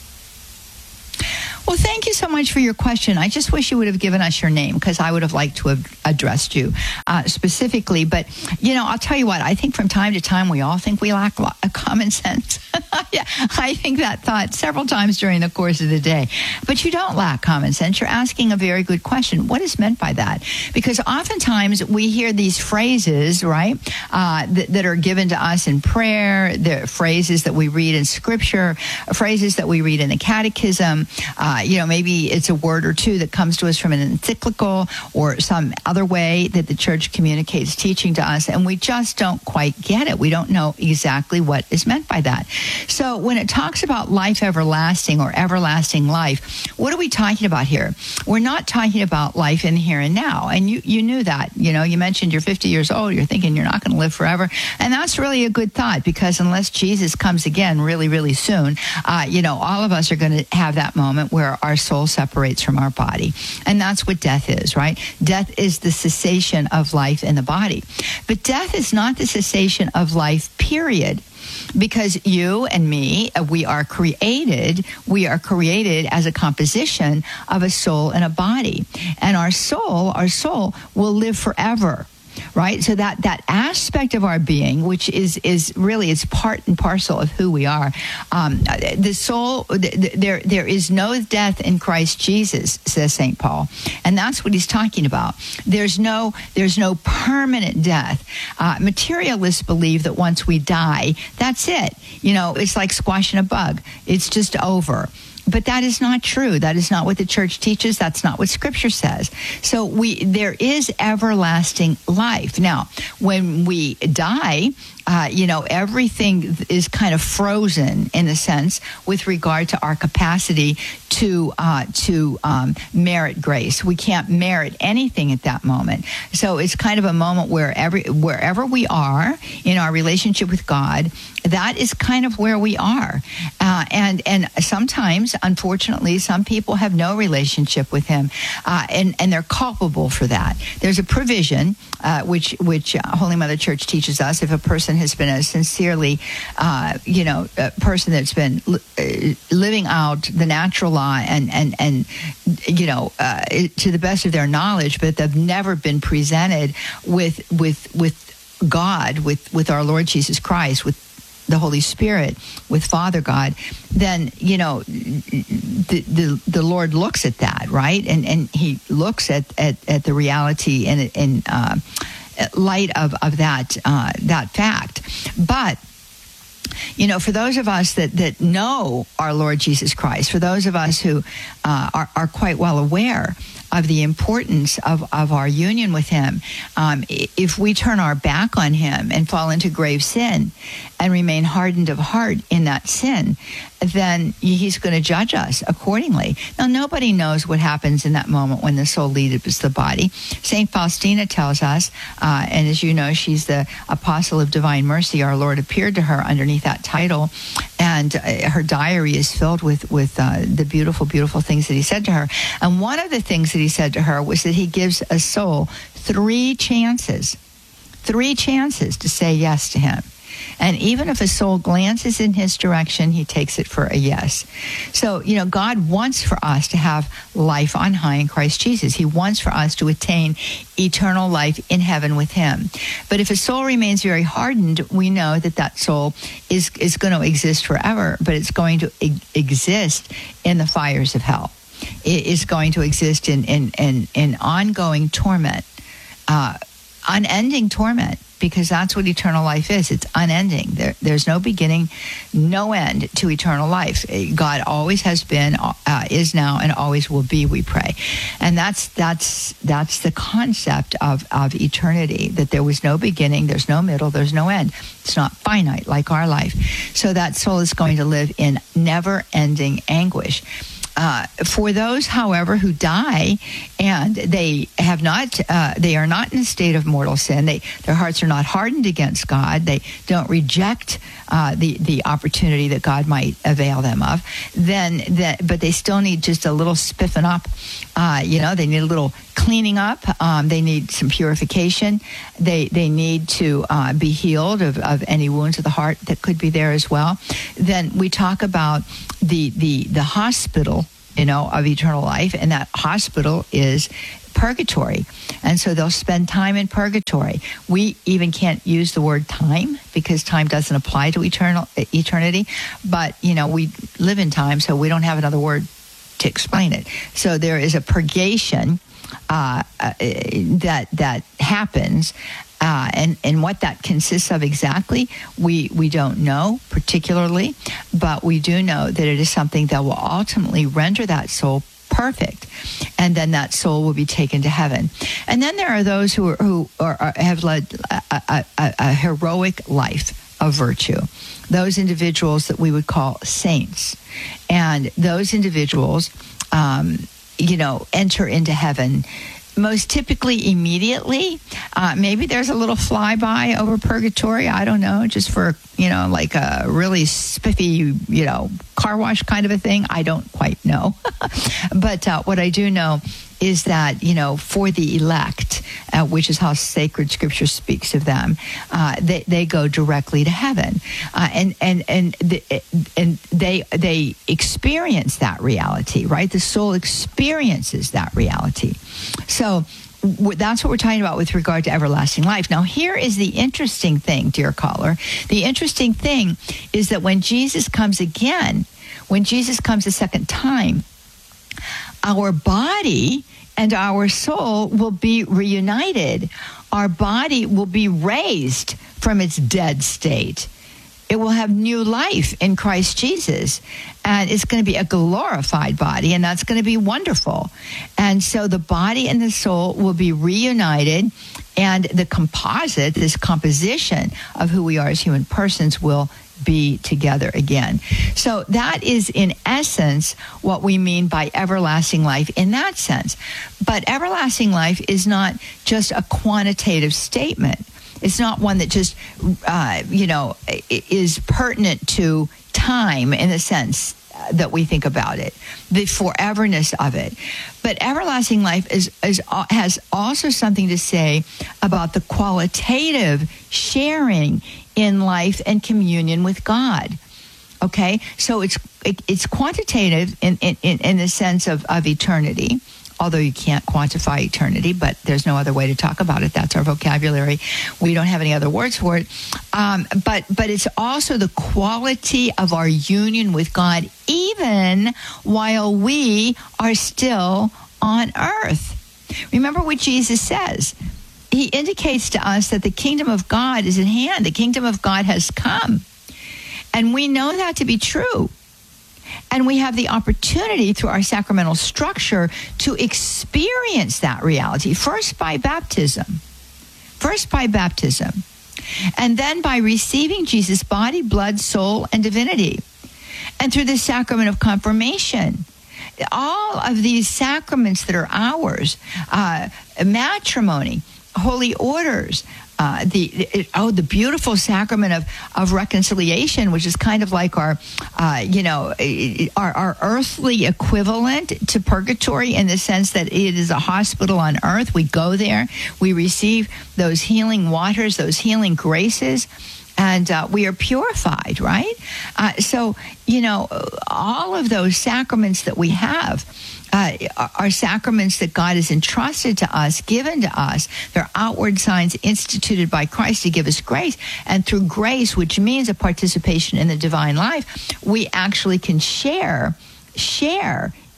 Well, thank you so much for your question. I just wish you would have given us your name, because I would have liked to have addressed you uh, specifically. But, you know, I'll tell you what, I think from time to time we all think we lack lo- common sense. Yeah, I think that thought several times during the course of the day. But you don't lack common sense. You're asking a very good question. What is meant by that? Because oftentimes we hear these phrases, right, uh, that, that are given to us in prayer, the phrases that we read in Scripture, phrases that we read in the Catechism. Uh, you know, maybe it's a word or two that comes to us from an encyclical or some other way that the church communicates teaching to us, and we just don't quite get it. We don't know exactly what is meant by that. So when it talks about life everlasting or everlasting life, what are we talking about here? We're not talking about life in the here and now. And you, you knew that. You know, you mentioned you're fifty years old. You're thinking you're not going to live forever. And that's really a good thought, because unless Jesus comes again really, really soon, uh, you know, all of us are going to have that moment where our soul separates from our body. And that's what death is, right? Death is the cessation of life in the body. But death is not the cessation of life, period. Because you and me, we are created, we are created as a composition of a soul and a body. And our soul, our soul will live forever. Right? So that, that aspect of our being, which is, is really, it's part and parcel of who we are. Um, the soul, th- there, there is no death in Christ Jesus, says Saint Paul. And that's what he's talking about. There's no, there's no permanent death. Uh, materialists believe that once we die, that's it. You know, it's like squashing a bug. It's just over. But that is not true. That is not what the church teaches. That's not what Scripture says. So we there is everlasting life. Now, when we die, uh, you know, everything is kind of frozen in a sense with regard to our capacity to uh, to um, merit grace. We can't merit anything at that moment. So it's kind of a moment where every wherever we are in our relationship with God, that is kind of where we are. Uh, and and sometimes, unfortunately, some people have no relationship with Him, uh, and and they're culpable for that. There's a provision uh, which which uh, Holy Mother Church teaches us. If a person has been a sincerely, uh, you know, a person that's been li- living out the natural law and and and you know uh, to the best of their knowledge, but they've never been presented with with with God, with with our Lord Jesus Christ, with the Holy Spirit, with Father God, then, you know, the, the the Lord looks at that, right? And and He looks at, at, at the reality in in uh, light of of that uh, that fact. But you know, for those of us that, that know our Lord Jesus Christ, for those of us who uh, are, are quite well aware of the importance of, of our union with Him, um, if we turn our back on Him and fall into grave sin and remain hardened of heart in that sin, then He's going to judge us accordingly. Now, nobody knows what happens in that moment when the soul leaves the body. Saint Faustina tells us, uh, and as you know, she's the Apostle of Divine Mercy. Our Lord appeared to her underneath that title, and uh, her diary is filled with, with uh, the beautiful, beautiful things that He said to her. And one of the things that He said to her was that He gives a soul three chances, three chances to say yes to Him. And even if a soul glances in His direction, He takes it for a yes. So, you know, God wants for us to have life on high in Christ Jesus. He wants for us to attain eternal life in heaven with Him. But if a soul remains very hardened, we know that that soul is, is going to exist forever, but it's going to e- exist in the fires of hell. It is going to exist in, in, in, in ongoing torment, uh, unending torment. because that's what eternal life is. It's unending. There, there's no beginning, no end to eternal life. God always has been, uh, is now, and always will be, we pray. And that's that's that's the concept of, of eternity, that there was no beginning, there's no middle, there's no end. It's not finite like our life. So that soul is going to live in never-ending anguish. Uh, for those, however, who die and they have not, uh, they are not in a state of mortal sin. They, their hearts are not hardened against God. They don't reject uh, the the opportunity that God might avail them of. Then, that, but they still need just a little spiffing up. Uh, you know, they need a little cleaning up. Um, they need some purification. They they need to uh, be healed of, of any wounds of the heart that could be there as well. Then we talk about the the the hospital, you know, of eternal life, and that hospital is purgatory. And so they'll spend time in purgatory. We even can't use the word time because time doesn't apply to eternal eternity. But, you know, we live in time, so we don't have another word to explain it. So there is a purgation uh, uh, that that happens. Uh, and, and what that consists of exactly, we, we don't know particularly, but we do know that it is something that will ultimately render that soul perfect, and then that soul will be taken to heaven. And then there are those who are, who are, are, have led a, a, a, a heroic life of virtue, those individuals that we would call saints. And those individuals, um, you know, enter into heaven most typically immediately. Uh, maybe there's a little flyby over purgatory. I don't know, just for, you know, like a really spiffy, you know, car wash kind of a thing. I don't quite know. But uh, what I do know is that, you know, for the elect, uh, which is how sacred scripture speaks of them, uh, they, they go directly to heaven. Uh, and and and the, and they they experience that reality, right? The soul experiences that reality. So w- that's what we're talking about with regard to everlasting life. Now, here is the interesting thing, dear caller. The interesting thing is that when Jesus comes again, when Jesus comes a second time, our body and our soul will be reunited. Our body will be raised from its dead state. It will have new life in Christ Jesus. And it's going to be a glorified body, and that's going to be wonderful. And so the body and the soul will be reunited, and the composite, this composition of who we are as human persons, will be together again. So that is, in essence, what we mean by everlasting life in that sense. But everlasting life is not just a quantitative statement. It's not one that just, uh, you know, is pertinent to time in the sense that we think about it, the foreverness of it. But everlasting life is, is has also something to say about the qualitative sharing in life and communion with God. Okay, so it's it, it's quantitative in, in, in the sense of, of eternity, although you can't quantify eternity, but there's no other way to talk about it. That's our vocabulary. We don't have any other words for it. Um, but but it's also the quality of our union with God, even while we are still on earth. Remember what Jesus says. He indicates to us that the kingdom of God is at hand. The kingdom of God has come. And we know that to be true. And we have the opportunity through our sacramental structure to experience that reality, first by baptism. First by baptism. And then by receiving Jesus' body, blood, soul, and divinity. And through the sacrament of confirmation. All of these sacraments that are ours, uh, matrimony, holy orders, uh, the, the oh the beautiful sacrament of, of reconciliation, which is kind of like our uh, you know our, our earthly equivalent to purgatory in the sense that it is a hospital on earth. We go there, we receive those healing waters, those healing graces, and uh, we are purified, right? Uh, so you know all of those sacraments that we have. Uh, are sacraments that God has entrusted to us, given to us. They're outward signs instituted by Christ to give us grace. And through grace, which means a participation in the divine life, we actually can share, share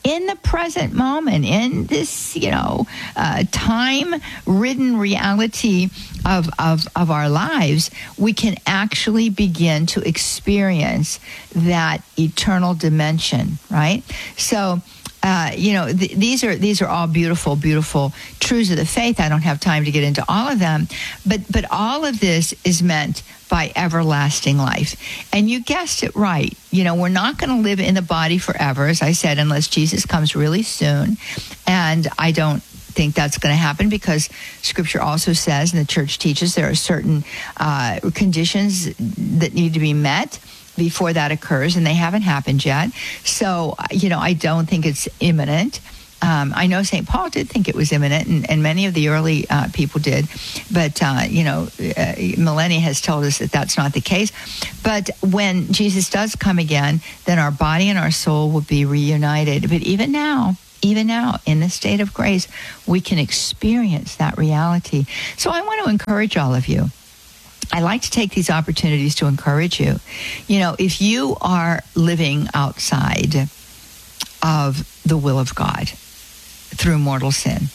in the present moment, in this, you know, uh, time-ridden reality of, of, of our lives, we can actually begin to experience that eternal dimension, right? So, Uh, you know, th- these are these are all beautiful, beautiful truths of the faith. I don't have time to get into all of them, but but all of this is meant by everlasting life. And you guessed it right. You know, we're not going to live in the body forever, as I said, unless Jesus comes really soon. And I don't think that's going to happen, because Scripture also says, and the church teaches, there are certain uh, conditions that need to be met before that occurs, and they haven't happened yet. So, you know, I don't think it's imminent. Um, I know Saint Paul did think it was imminent, and, and many of the early uh, people did. But, uh, you know, uh, millennia has told us that that's not the case. But when Jesus does come again, then our body and our soul will be reunited. But even now, even now, in the state of grace, we can experience that reality. So I want to encourage all of you. I like to take these opportunities to encourage you. You know, if you are living outside of the will of God through mortal sin,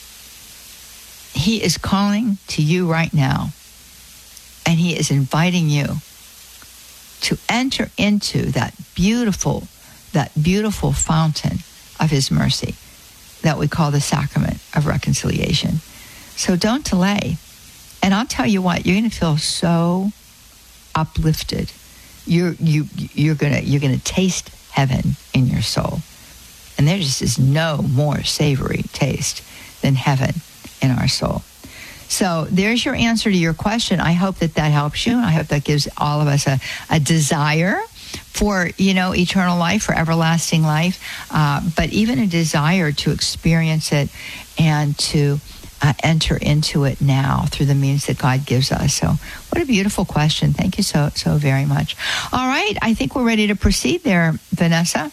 He is calling to you right now, and He is inviting you to enter into that beautiful, that beautiful fountain of His mercy that we call the sacrament of reconciliation. So don't delay. And I'll tell you what, you're going to feel so uplifted. You're you you're gonna you're gonna taste heaven in your soul, and there just is no more savory taste than heaven in our soul. So there's your answer to your question. I hope that that helps you. I hope that gives all of us a, a desire for, you know, eternal life, for everlasting life, uh, but even a desire to experience it and to Uh, enter into it now through the means that God gives us. So what a beautiful question. Thank you so, so very much. All right. I think we're ready to proceed there, Vanessa.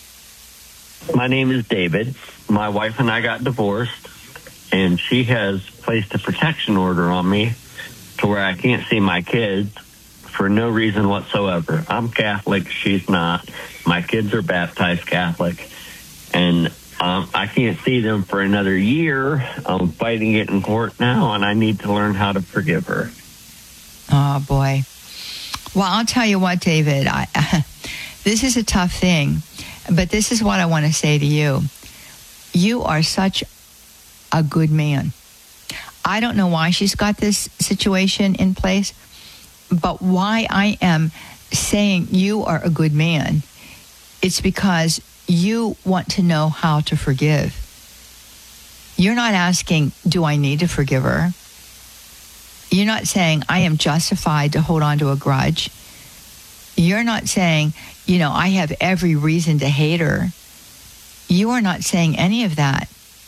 My name is David. My wife and I got divorced, and she has placed a protection order on me to where I can't see my kids for no reason whatsoever. I'm Catholic. She's not. My kids are baptized Catholic, and Um, I can't see them for another year. I'm fighting it in court now, and I need to learn how to forgive her. Oh, boy. Well, I'll tell you what, David, I, uh, this is a tough thing, but this is what I want to say to you. You are such a good man. I don't know why she's got this situation in place, but why I am saying you are a good man, it's because you want to know how to forgive. You're not asking, do I need to forgive her? You're not saying, I am justified to hold on to a grudge. You're not saying, you know, I have every reason to hate her. You are not saying any of that.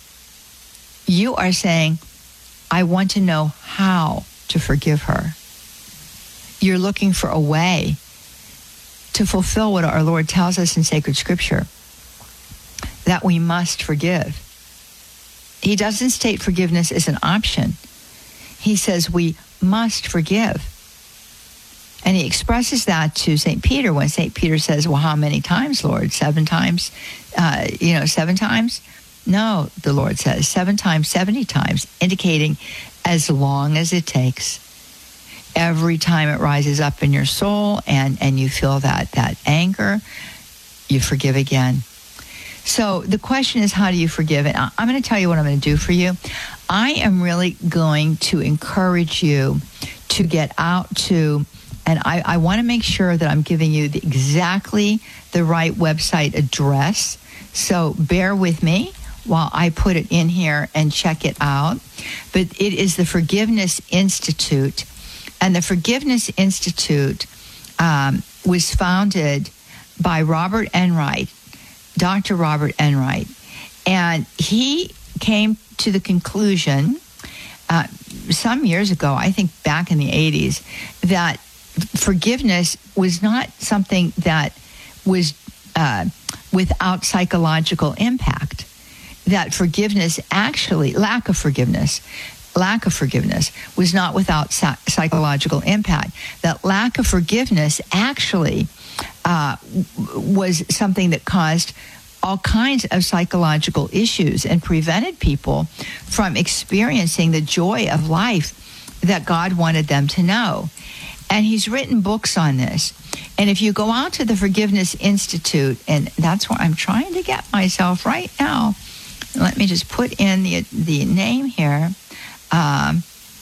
You are saying, I want to know how to forgive her. You're looking for a way to fulfill what our Lord tells us in sacred scripture, that we must forgive. He doesn't state forgiveness as an option. He says we must forgive. And he expresses that to Saint Peter when Saint Peter says, well, how many times, Lord? Seven times? Uh, you know, seven times? No, the Lord says, seven times, seventy times, indicating as long as it takes. Every time it rises up in your soul and, and you feel that, that anger, you forgive again. So the question is, how do you forgive it? I'm going to tell you what I'm going to do for you. I am really going to encourage you to get out to, and I, I want to make sure that I'm giving you the, exactly the right website address. So bear with me while I put it in here and check it out. But it is the Forgiveness Institute. And the Forgiveness Institute um, was founded by Robert Enright, Doctor Robert Enright. And he came to the conclusion uh, some years ago, I think back in the eighties, that forgiveness was not something that was uh, without psychological impact. That forgiveness actually, lack of forgiveness, lack of forgiveness was not without psychological impact. That lack of forgiveness actually uh, was something that caused all kinds of psychological issues and prevented people from experiencing the joy of life that God wanted them to know. And he's written books on this. And if you go out to the Forgiveness Institute, and that's where I'm trying to get myself right now. Let me just put in the the name here. Um,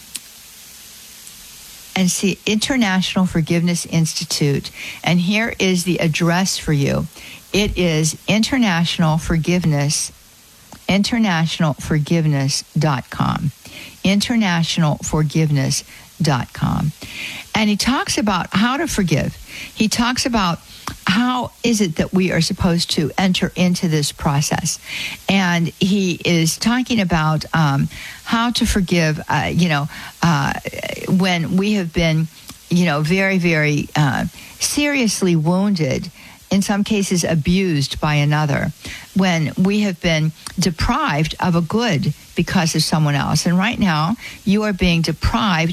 and see, International Forgiveness Institute. And here is the address for you. It is International Forgiveness, international forgiveness dot com. international forgiveness dot com. And he talks about how to forgive. He talks about how is it that we are supposed to enter into this process. And he is talking about um, how to forgive, uh, you know, uh, when we have been, you know, very, very uh, seriously wounded, in some cases abused by another, when we have been deprived of a good because of someone else. And right now, you are being deprived